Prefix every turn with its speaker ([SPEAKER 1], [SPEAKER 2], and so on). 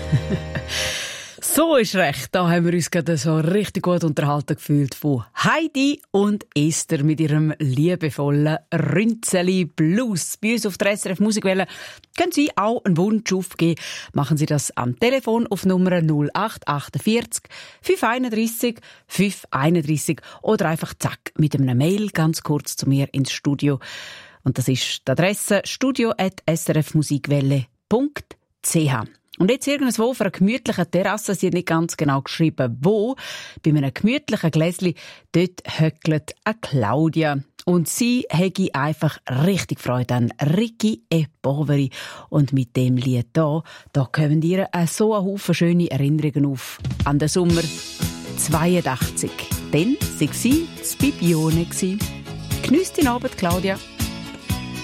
[SPEAKER 1] So ist recht. Da haben wir uns gerade so richtig gut unterhalten gefühlt von Heidi und Esther mit ihrem liebevollen Rünzeli Blues. Bei uns auf der SRF Musikwelle können Sie auch einen Wunsch aufgeben. Machen Sie das am Telefon auf Nummer 0848 531 531 oder einfach zack mit einem Mail ganz kurz zu mir ins Studio. Und das ist die Adresse studio@srfmusikwelle.ch. Und jetzt irgendwo auf einer gemütlichen Terrasse, sie hat nicht ganz genau geschrieben, wo, bei einem gemütlichen Gläschen, dort höckelt eine Claudia. Und sie hätte einfach richtig Freude an Ricky e Poveri. Und mit dem Lied da kommen ihr so ein Haufen schöne Erinnerungen auf an den Sommer 82. Dann war sie das Bibione. Geniesst den Abend, Claudia.